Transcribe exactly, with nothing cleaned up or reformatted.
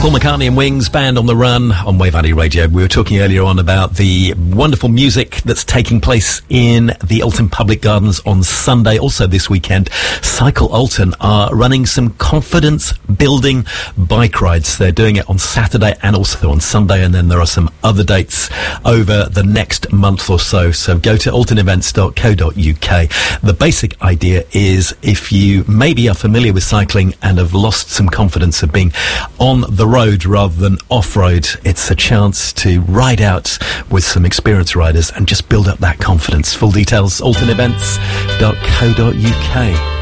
Paul McCartney and Wings, Band on the Run on Wave Valley Radio. We were talking earlier on about the wonderful music that's taking place in the Alton Public Gardens on Sunday. Also this weekend, Cycle Alton are running some confidence-building bike rides. They're doing it on Saturday and also on Sunday, and then there are some other dates over the next month or so. So go to alton events dot co dot uk. The basic idea is if you maybe are familiar with cycling and have lost some confidence of being on the road rather than off-road, it's a chance to ride out with some experienced riders and just build up that confidence. Full details, alton events dot co dot uk.